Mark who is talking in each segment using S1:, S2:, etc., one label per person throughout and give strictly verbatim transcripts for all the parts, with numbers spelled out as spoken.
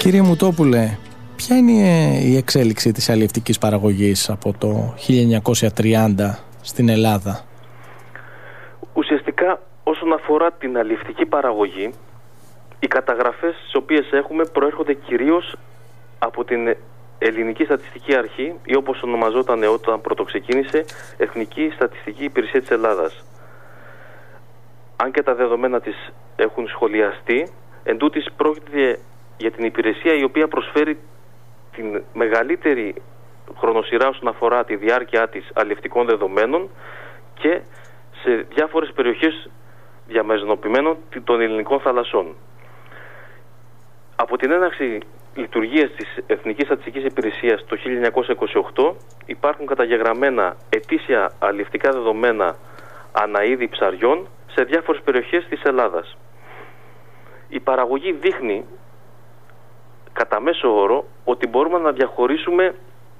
S1: Κύριε Μουτόπουλε, ποια είναι η εξέλιξη της αλλιευτικής παραγωγής από το χίλια εννιακόσια τριάντα στην Ελλάδα?
S2: Ουσιαστικά, όσον αφορά την αλλιευτική παραγωγή, οι καταγραφές τις οποίες έχουμε προέρχονται κυρίως από την Ελληνική Στατιστική Αρχή, ή όπως ονομαζόταν όταν πρωτοξεκίνησε, Εθνική Στατιστική Υπηρεσία της Ελλάδας. Αν και τα δεδομένα της έχουν σχολιαστεί, εν τούτης πρόκειται για την υπηρεσία η οποία προσφέρει την μεγαλύτερη χρονοσυρά όσον αφορά τη διάρκεια της αλλιευτικών δεδομένων και σε διάφορες περιοχές διαμεζονοποιημένων των ελληνικών θαλασσών. Από την έναρξη λειτουργίας της Εθνικής Στατιστικής Υπηρεσίας το χίλια εννιακόσια είκοσι οκτώ υπάρχουν καταγεγραμμένα ετήσια αλλιευτικά δεδομένα αναείδη ψαριών σε διάφορες περιοχές της Ελλάδας. Η παραγωγή δείχνει κατά μέσο όρο ότι μπορούμε να διαχωρίσουμε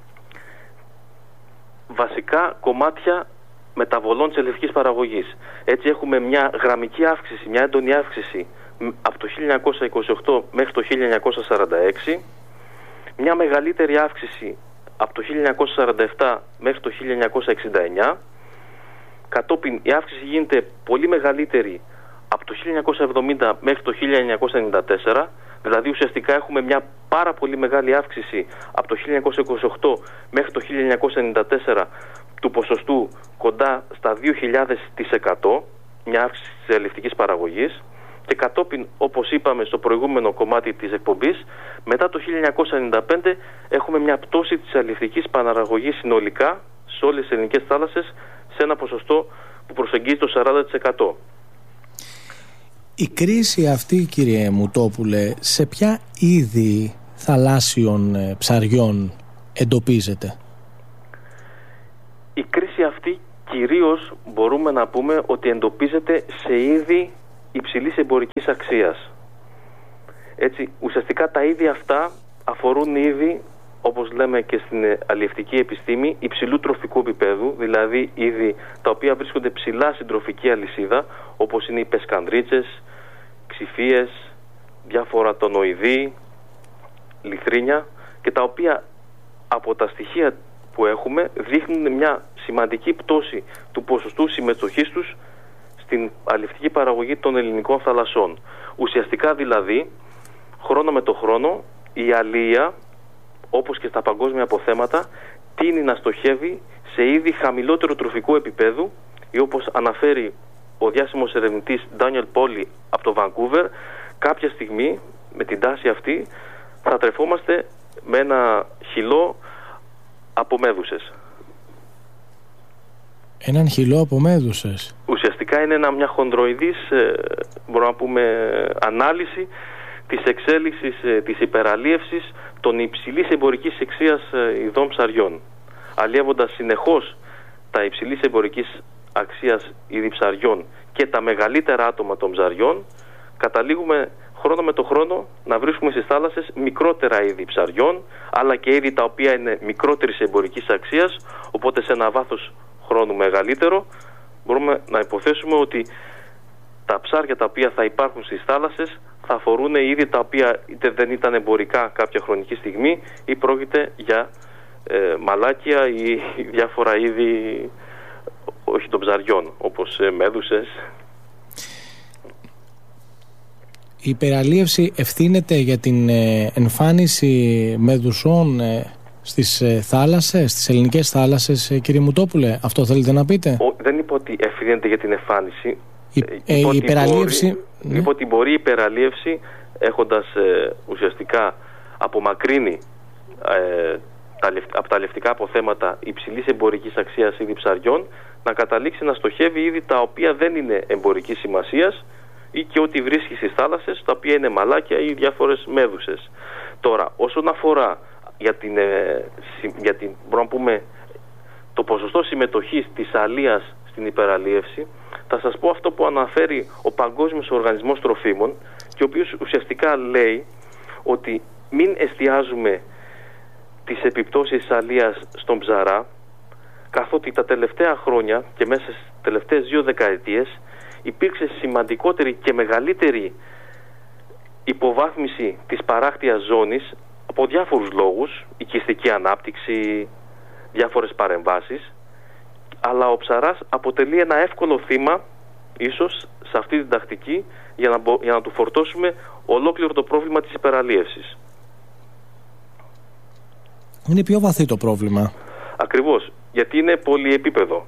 S2: βασικά κομμάτια μεταβολών της αλλιευτικής παραγωγής. Έτσι έχουμε μια γραμμική αύξηση, μια έντονη αύξηση από το χίλια εννιακόσια είκοσι οκτώ μέχρι το χίλια εννιακόσια σαράντα έξι, μια μεγαλύτερη αύξηση από το χίλια εννιακόσια σαράντα επτά μέχρι το χίλια εννιακόσια εξήντα εννιά, κατόπιν η αύξηση γίνεται πολύ μεγαλύτερη από το χίλια εννιακόσια εβδομήντα μέχρι το χίλια εννιακόσια ενενήντα τέσσερα, δηλαδή ουσιαστικά έχουμε μια πάρα πολύ μεγάλη αύξηση από το χίλια εννιακόσια είκοσι οκτώ μέχρι το χίλια εννιακόσια ενενήντα τέσσερα του ποσοστού κοντά στα δύο χιλιάδες τοις εκατό, μια αύξηση της αλλιευτικής παραγωγής, και κατόπιν, όπως είπαμε στο προηγούμενο κομμάτι της εκπομπής, μετά το χίλια εννιακόσια ενενήντα πέντε έχουμε μια πτώση της αλλιευτικής παραγωγής συνολικά σε όλες τις ελληνικές θάλασσες σε ένα ποσοστό που προσεγγίζει το σαράντα τοις εκατό.
S1: Η κρίση αυτή, κύριε Μουτόπουλε, σε ποια είδη θαλάσσιων ψαριών εντοπίζεται?
S2: Η κρίση αυτή κυρίως μπορούμε να πούμε ότι εντοπίζεται σε είδη υψηλής εμπορικής αξίας. Έτσι, ουσιαστικά τα είδη αυτά αφορούν είδη, όπως λέμε και στην αλλιευτική επιστήμη, υψηλού τροφικού επίπεδου, δηλαδή είδη τα οποία βρίσκονται ψηλά στην τροφική αλυσίδα, όπως είναι οι πεσκανδρίτσες, ξυφίες, διάφορα τονοειδή, λιθρίνια, και τα οποία από τα στοιχεία που έχουμε δείχνουν μια σημαντική πτώση του ποσοστού συμμετοχής τους στην αλλιευτική παραγωγή των ελληνικών θαλασσών. Ουσιαστικά δηλαδή, χρόνο με το χρόνο, η αλία, όπως και στα παγκόσμια αποθέματα, τείνει να στοχεύει σε είδη χαμηλότερου τροφικού επίπεδου, ή όπως αναφέρει ο διάσημος ερευνητής Ντάνιελ Πόλι από το Βανκούβερ, κάποια στιγμή με την τάση αυτή θα τρεφόμαστε με ένα χυλό από μέδουσες.
S1: Έναν χυλό από μέδουσες.
S2: Ουσιαστικά είναι ένα, μια χονδροειδής, ε, μπορούμε να πούμε, ανάλυση της εξέλιξης ε, της υπεραλίευσης των υψηλής εμπορικής αξίας ε, ειδών ψαριών. Αλλιεύοντας συνεχώς τα υψηλής εμπορικής αξίας είδη ψαριών και τα μεγαλύτερα άτομα των ψαριών, καταλήγουμε χρόνο με το χρόνο να βρίσκουμε στις θάλασσες μικρότερα είδη ψαριών, αλλά και είδη τα οποία είναι μικρότερης εμπορικής αξίας, οπότε σε ένα βάθος χρόνου μεγαλύτερο μπορούμε να υποθέσουμε ότι τα ψάρια τα οποία θα υπάρχουν στις θάλασσες θα αφορούν είδη τα οποία είτε δεν ήταν εμπορικά κάποια χρονική στιγμή ή πρόκειται για ε, μαλάκια ή διάφορα είδη όχι των ψαριών, όπως ε, μέδουσες.
S1: Η υπεραλίευση ευθύνεται για την ε, εμφάνιση μέδουσών ε, στις ε, θάλασσες, στις ελληνικές θάλασσες, ε, κύριε Μουτόπουλε? Αυτό θέλετε να πείτε?
S2: Ο, δεν είπα ότι ευθύνεται για την εμφάνιση.
S1: Η, ε, η υπεραλίευση...
S2: Μπορεί, ναι. Είπα ότι μπορεί η υπεραλίευση, έχοντας ε, ουσιαστικά απομακρύνει ε, τα, από τα αλλιευτικά αποθέματα υψηλής εμπορικής αξίας είδη ψαριών, να καταλήξει να στοχεύει είδη τα οποία δεν είναι εμπορικής σημασίας ή και ό,τι βρίσκει στις θάλασσες, τα οποία είναι μαλάκια ή διάφορες μέδουσες. Τώρα, όσον αφορά για την, ε, για την μπορούμε να πούμε, το ποσοστό συμμετοχής της αλίας στην υπεραλίευση, θα σας πω αυτό που αναφέρει ο Παγκόσμιος Οργανισμός Τροφίμων, και ο οποίος ουσιαστικά λέει ότι μην εστιάζουμε τις επιπτώσεις της αλίας στον ψαρά, καθότι τα τελευταία χρόνια και μέσα στις τελευταίες δύο δεκαετίες υπήρξε σημαντικότερη και μεγαλύτερη υποβάθμιση της παράκτιας ζώνης από διάφορους λόγους, οικιστική ανάπτυξη, διάφορες παρεμβάσεις, αλλά ο ψαράς αποτελεί ένα εύκολο θύμα ίσως σε αυτή την τακτική για να, μπο, για να του φορτώσουμε ολόκληρο το πρόβλημα της υπεραλίευσης.
S1: Είναι πιο βαθύ το πρόβλημα.
S2: Ακριβώς, γιατί είναι πολυεπίπεδο.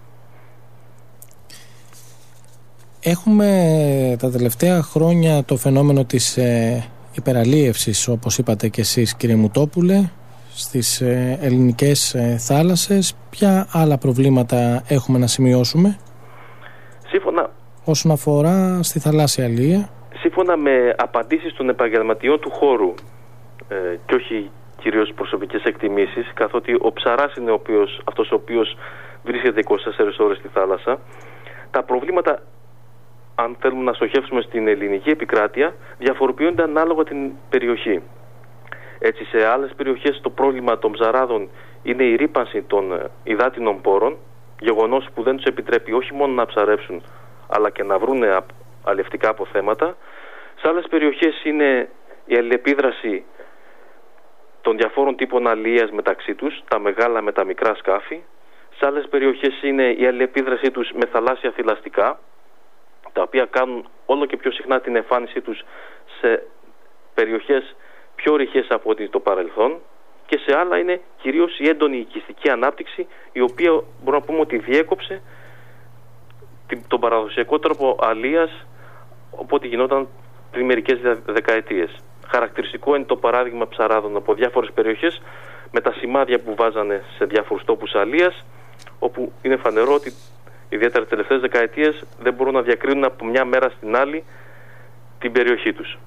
S1: Έχουμε τα τελευταία χρόνια το φαινόμενο της ε, υπεραλίευσης, όπως είπατε και εσείς, κύριε Μουτόπουλε, στις ε, ελληνικές ε, θάλασσες. Ποια άλλα προβλήματα έχουμε να σημειώσουμε
S2: Σύμφωνα,
S1: όσον αφορά στη θαλάσσια αλία?
S2: Σύμφωνα με απαντήσεις των επαγγελματιών του χώρου ε, και όχι κυρίως προσωπικές εκτιμήσεις, καθότι ο ψαράς είναι ο οποίος, αυτός ο οποίος βρίσκεται είκοσι τέσσερις ώρες στη θάλασσα, τα προβλήματα, αν θέλουμε να στοχεύσουμε στην ελληνική επικράτεια, διαφοροποιούνται ανάλογα την περιοχή. Έτσι, σε άλλες περιοχές το πρόβλημα των ψαράδων είναι η ρύπανση των υδάτινων πόρων, γεγονός που δεν τους επιτρέπει όχι μόνο να ψαρέψουν, αλλά και να βρουν αλλιευτικά αποθέματα. Σε άλλες περιοχές είναι η αλληλεπίδραση των διαφόρων τύπων αλίας μεταξύ τους, τα μεγάλα με τα μικρά σκάφη. Σε άλλες περιοχές είναι η αλληλεπίδρασή τους με θαλάσσια θηλαστικά, τα οποία κάνουν όλο και πιο συχνά την εμφάνισή τους σε περιοχές πιο ρηχές από ό,τι το παρελθόν, και σε άλλα είναι κυρίως η έντονη οικιστική ανάπτυξη, η οποία μπορούμε να πούμε ότι διέκοψε τον παραδοσιακό τρόπο αλίας οπότε γινόταν πριν μερικές δεκαετίες. Χαρακτηριστικό είναι το παράδειγμα ψαράδων από διάφορες περιοχές με τα σημάδια που βάζανε σε διάφορους τόπους αλίας, όπου είναι φανερό ότι ιδιαίτερα τις τελευταίες δεκαετίες δεν μπορούν να διακρίνουν από μια μέρα στην άλλη την περιοχή τους.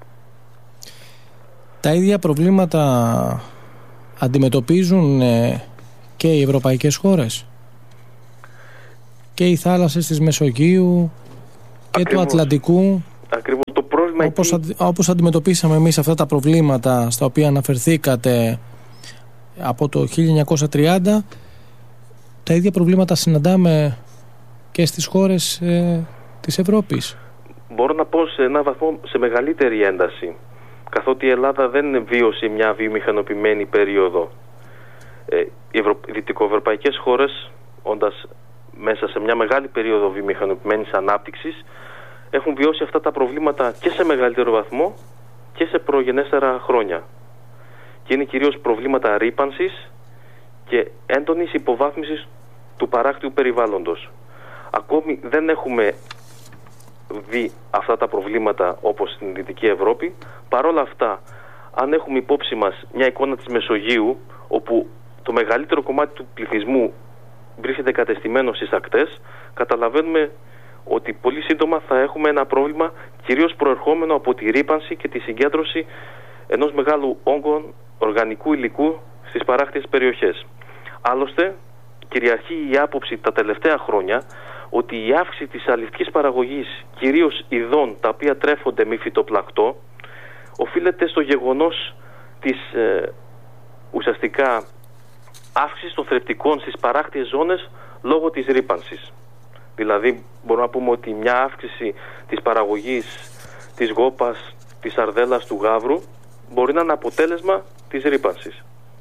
S1: Τα ίδια προβλήματα αντιμετωπίζουν ε, και οι ευρωπαϊκές χώρες και οι θάλασσες της Μεσογείου και
S2: Ακριβώς.
S1: του Ατλαντικού.
S2: Ακριβώς. Το πρόβλημα
S1: όπως,
S2: εκεί...
S1: αντι, όπως αντιμετωπίσαμε εμείς αυτά τα προβλήματα στα οποία αναφερθήκατε από το χίλια εννιακόσια τριάντα, τα ίδια προβλήματα συναντάμε και στις χώρες ε, της Ευρώπης.
S2: Μπορώ να πω σε έναν βαθμό σε μεγαλύτερη ένταση, καθότι η Ελλάδα δεν βίωσε μια βιομηχανοποιημένη περίοδο. Ε, οι Ευρω... δυτικοευρωπαϊκές χώρες, όντας μέσα σε μια μεγάλη περίοδο βιομηχανοποιημένης ανάπτυξης, έχουν βιώσει αυτά τα προβλήματα και σε μεγαλύτερο βαθμό και σε προγενέστερα χρόνια. Και είναι κυρίως προβλήματα ρύπανσης και έντονης υποβάθμισης του παράκτιου περιβάλλοντος. Ακόμη δεν έχουμε δει αυτά τα προβλήματα όπως στην Δυτική Ευρώπη. Παρ' όλα αυτά, αν έχουμε υπόψη μας μια εικόνα της Μεσογείου, όπου το μεγαλύτερο κομμάτι του πληθυσμού βρίσκεται κατεστημένο στις ακτές, καταλαβαίνουμε ότι πολύ σύντομα θα έχουμε ένα πρόβλημα κυρίως προερχόμενο από τη ρύπανση και τη συγκέντρωση ενός μεγάλου όγκων οργανικού υλικού στις παράκτιες περιοχές. Άλλωστε, κυριαρχεί η άποψη τα τελευταία χρόνια ότι η αύξηση της αληφτικής παραγωγής, κυρίως ειδών τα οποία τρέφονται με φυτοπλακτό, οφείλεται στο γεγονός της ε, ουσιαστικά αύξησης των θρεπτικών στις παράκτιες ζώνες λόγω της ρύπανσης. Δηλαδή μπορούμε να πούμε ότι μια αύξηση της παραγωγής της γόπας, της σαρδέλας, του γάβρου μπορεί να είναι αποτέλεσμα της ρύπανσης.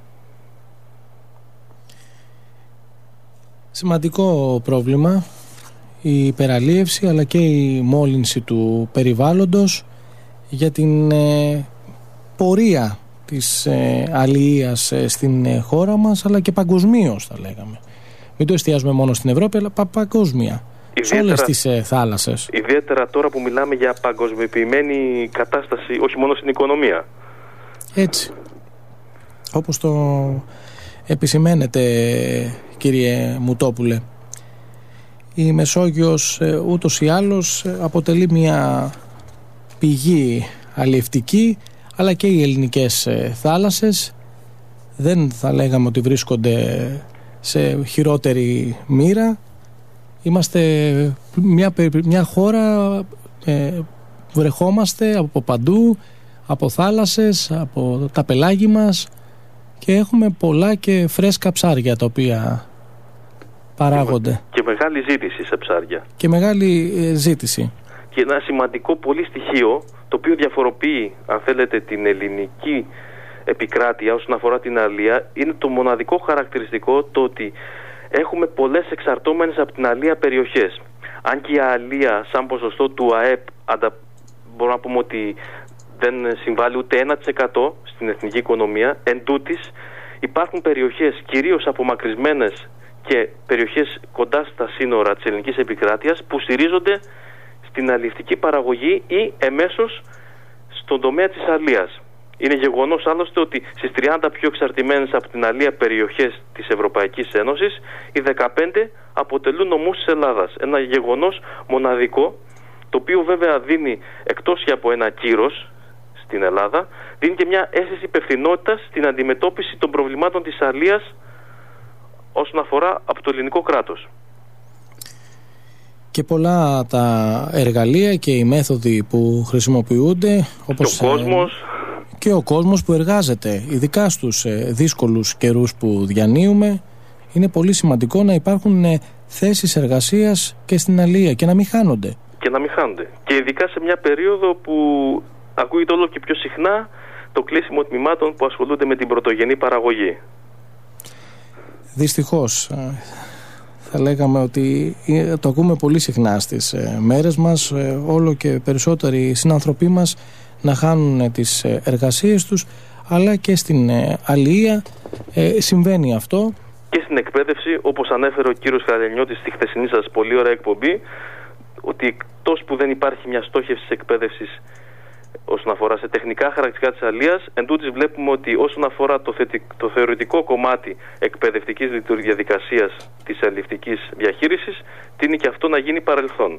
S1: Σημαντικό πρόβλημα η υπεραλίευση αλλά και η μόλυνση του περιβάλλοντος για την ε, πορεία της ε, αλληλείας ε, στην ε, χώρα μας, αλλά και παγκοσμίως θα λέγαμε. Μην το εστιάζουμε μόνο στην Ευρώπη, αλλά πα, παγκόσμια. Ιδιαίτερα, σε όλες τις ε, θάλασσες.
S2: Ιδιαίτερα τώρα που μιλάμε για παγκοσμιοποιημένη κατάσταση, όχι μόνο στην οικονομία.
S1: Έτσι. Όπως το επισημαίνετε, κύριε Μουτόπουλε, η Μεσόγειος ε, ούτως ή άλλως ε, αποτελεί μια πηγή αλλιευτική, αλλά και οι ελληνικές ε, θάλασσες δεν θα λέγαμε ότι βρίσκονται σε χειρότερη μοίρα. Είμαστε μια, μια χώρα ε, βρεχόμαστε από παντού, από θάλασσες, από τα πελάγη μας, και έχουμε πολλά και φρέσκα ψάρια τα οποία παράγονται.
S2: Και, και μεγάλη ζήτηση σε ψάρια.
S1: Και μεγάλη ε, ζήτηση.
S2: Και ένα σημαντικό πολύ στοιχείο, το οποίο διαφοροποιεί, αν θέλετε, την ελληνική επικράτεια όσον αφορά την αλία, είναι το μοναδικό χαρακτηριστικό το ότι έχουμε πολλές εξαρτώμενες από την αλία περιοχές. Αν και η αλία σαν ποσοστό του ΑΕΠ αντα... μπορούμε να πούμε ότι δεν συμβάλλει ούτε ένα τοις εκατό στην εθνική οικονομία, εν τούτης υπάρχουν περιοχές κυρίως απομακρυσμένες και περιοχές κοντά στα σύνορα της ελληνικής επικράτειας που στηρίζονται στην αλιευτική παραγωγή ή εμέσως στον τομέα της αλίας. Είναι γεγονός άλλωστε ότι στις τριάντα πιο εξαρτημένες από την αλία περιοχές της Ευρωπαϊκής Ένωσης, οι δεκαπέντε αποτελούν νομούς της Ελλάδας. Ένα γεγονός μοναδικό, το οποίο βέβαια δίνει, εκτός και από ένα κύρος στην Ελλάδα, δίνει και μια αίσθηση υπευθυνότητας στην αντιμετώπιση των προβλημάτων της αλίας όσον αφορά από το ελληνικό κράτος.
S1: Και πολλά τα εργαλεία και οι μέθοδοι που χρησιμοποιούνται, όπως
S2: και ο κόσμος,
S1: και ο κόσμος που εργάζεται, ειδικά στους δύσκολους καιρούς που διανύουμε, είναι πολύ σημαντικό να υπάρχουν θέσεις εργασίας και στην αλία και να μην χάνονται.
S2: Και να μην χάνονται. Και ειδικά σε μια περίοδο που ακούγεται όλο και πιο συχνά το κλείσιμο τμήματων που ασχολούνται με την πρωτογενή παραγωγή.
S1: Δυστυχώς. Θα λέγαμε ότι το ακούμε πολύ συχνά στις μέρες μας, όλο και περισσότεροι συνανθρωποί μας να χάνουν τις εργασίες τους, αλλά και στην αλία ε, συμβαίνει αυτό.
S2: Και στην εκπαίδευση, όπως ανέφερε ο κύριος Χαρελνιώτης στη χθεσινή σας πολύ ωραία εκπομπή, ότι εκτός που δεν υπάρχει μια στόχευση της εκπαίδευσης όσον αφορά σε τεχνικά χαρακτηριστικά της αλίας, εν τούτης βλέπουμε ότι όσον αφορά το, θετι... το θεωρητικό κομμάτι εκπαιδευτικής διαδικασίας της αλληλευτικής διαχείρισης, τείνει και αυτό να γίνει παρελθόν.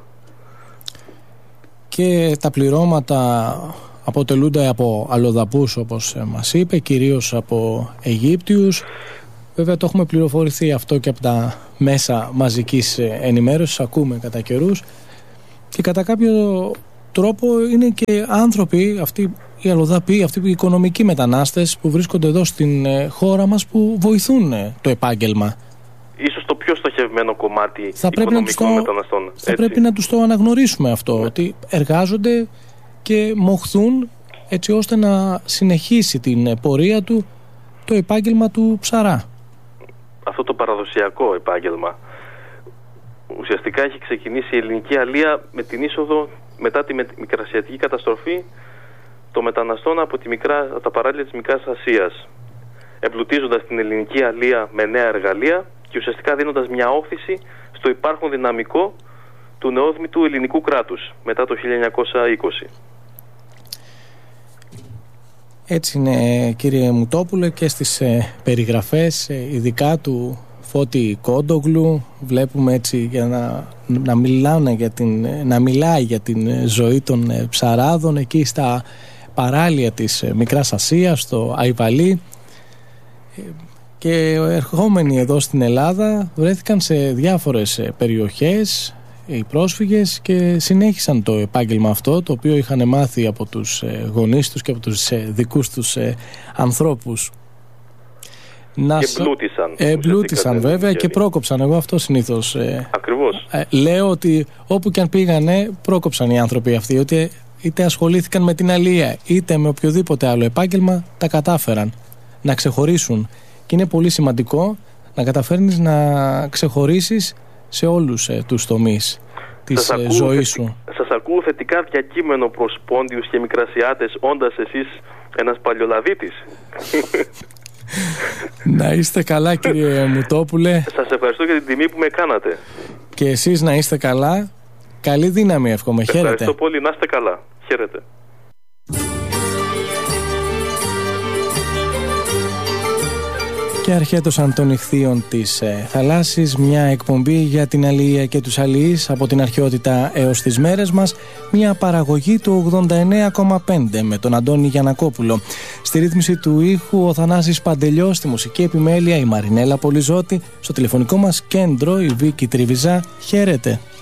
S1: Και τα πληρώματα αποτελούνται από αλλοδαπούς, όπως μας είπε, κυρίως από Αιγύπτιους. Βέβαια το έχουμε πληροφορηθεί αυτό και από τα μέσα μαζικής ενημέρωσης, ακούμε κατά καιρούς, και κατά κάποιο τρόπο είναι και άνθρωποι, αυτοί οι αλλοδαποί, αυτοί οι οικονομικοί μετανάστες που βρίσκονται εδώ στην χώρα μας, που βοηθούν το επάγγελμα.
S2: Ίσως το πιο στοχευμένο κομμάτι
S1: θα
S2: οικονομικών μεταναστών.
S1: Θα έτσι. Πρέπει να τους το αναγνωρίσουμε αυτό, ναι. Ότι εργάζονται και μοχθούν έτσι ώστε να συνεχίσει την πορεία του το επάγγελμα του ψαρά.
S2: Αυτό το παραδοσιακό επάγγελμα. Ουσιαστικά έχει ξεκινήσει η ελληνική αλία με την είσοδο μετά τη μικρασιατική καταστροφή των μεταναστών από, τη μικρά, από τα παράλια της Μικράς Ασίας, εμπλουτίζοντας την ελληνική αλία με νέα εργαλεία και ουσιαστικά δίνοντας μια όθηση στο υπάρχον δυναμικό του νεόδμητου ελληνικού κράτους μετά το χίλια εννιακόσια είκοσι.
S1: Έτσι είναι, κύριε Μουτόπουλε, και στις ε, περιγραφές ε, ειδικά του Φώτη Κόντογλου βλέπουμε έτσι για να, να, μιλάνε για την, να μιλάει για την ζωή των ε, ψαράδων εκεί στα παράλια της ε, Μικράς Ασίας, στο Αϊβαλί, ε, και ερχόμενοι εδώ στην Ελλάδα βρέθηκαν σε διάφορες ε, περιοχές οι πρόσφυγες και συνέχισαν το επάγγελμα αυτό, το οποίο είχαν μάθει από τους ε, γονείς τους και από τους ε, δικούς τους ε, ανθρώπους. Να
S2: και εμπλούτησαν.
S1: Εμπλούτησαν βέβαια και πρόκοψαν. Εγώ αυτό συνήθως ε,
S2: Ακριβώς.
S1: Ε, λέω ότι όπου και αν πήγανε πρόκοψαν οι άνθρωποι αυτοί, ότι είτε ασχολήθηκαν με την αλία είτε με οποιοδήποτε άλλο επάγγελμα, τα κατάφεραν να ξεχωρίσουν. Και είναι πολύ σημαντικό να καταφέρνεις να ξεχωρίσεις σε όλους ε, τους τομείς της ε, ζωής σου.
S2: Σας ακούω θετικά διακείμενο προς Πόντιους και Μικρασιάτες, όντας εσείς ένας παλιολαδίτης.
S1: Να είστε καλά, κύριε Μουτόπουλε.
S2: Σας ευχαριστώ για την τιμή που με κάνατε.
S1: Και εσείς να είστε καλά. Καλή δύναμη εύχομαι. Χαίρετε.
S2: Ευχαριστώ πολύ, να είστε καλά. Χαίρετε.
S1: Και αρχέτωσαν των ηχθείων της ε, θαλάσσης, μια εκπομπή για την αλία και τους αλιείς από την αρχαιότητα έως τις μέρες μας, μια παραγωγή του ογδόντα εννέα κόμμα πέντε με τον Αντώνη Γιαννακόπουλο. Στη ρύθμιση του ήχου ο Θανάσης Παντελιός, στη μουσική επιμέλεια η Μαρινέλα Πολυζώτη, στο τηλεφωνικό μας κέντρο η Βίκη Τριβιζά. Χαίρετε.